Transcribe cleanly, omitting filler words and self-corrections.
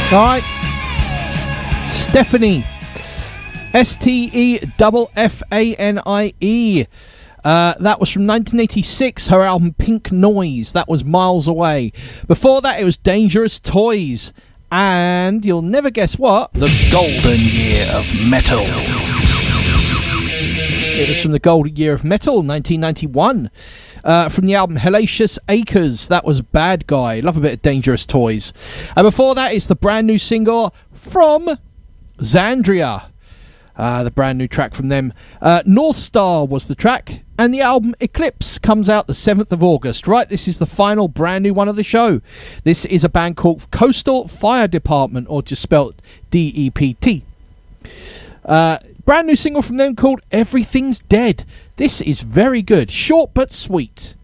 All right. Stephanie. Stephanie. That was from 1986, her album Pink Noise. That was Miles Away. Before that, it was Dangerous Toys. And you'll never guess what? The Golden Year of Metal. It was from the Golden Year of Metal, 1991. From the album Hellacious Acres, that was Bad Guy. Love a bit of Dangerous Toys. And before that, it's the brand new single from Xandria. The brand new track from them. North Star was the track, and the album Eclipse comes out the 7th of August. Right, this is the final brand new one of the show. This is a band called Coastal Fire Department, or just spelled D-E-P-T. Brand new single from them called Everything's Dead. This is very good, short but sweet.